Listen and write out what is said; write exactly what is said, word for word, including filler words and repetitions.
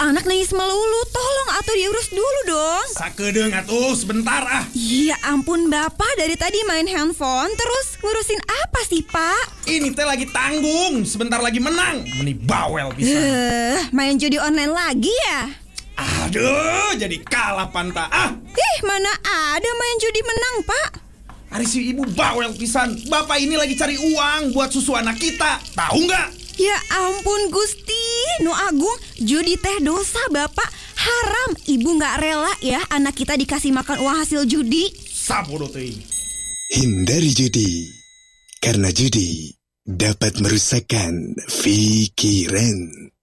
anak nangis melulu. Tolong atuh diurus dulu dong. Sakedeung atuh sebentar ah. Ya ampun Bapak, dari tadi main handphone terus ngurusin apa sih Pak? Ini teh lagi tanggung, sebentar lagi menang. Meni bawel bisa. Eh, main judi online lagi ya? Aduh, jadi kalah panta ah. Ih, mana ada main judi menang Pak? Ari si ibu bawel pisan. Bapak ini lagi cari uang buat susu anak kita. Tahu nggak? Ya ampun Gusti, Nu Agung, judi teh dosa Bapak. Haram, Ibu nggak rela ya anak kita dikasih makan uang hasil judi. Sabodo teh. Hindari judi, karena judi dapat merusakkan pikiran.